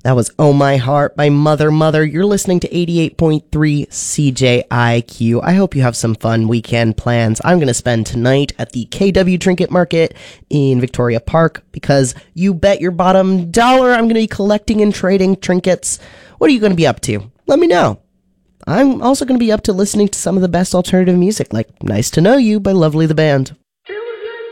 That was Oh My Heart by Mother Mother. You're listening to 88.3 CJIQ. I hope you have some fun weekend plans. I'm going to spend tonight at the KW Trinket Market in Victoria Park because you bet your bottom dollar I'm going to be collecting and trading trinkets. What are you going to be up to? Let me know. I'm also going to be up to listening to some of the best alternative music, like Nice to Know You by Lovely the Band.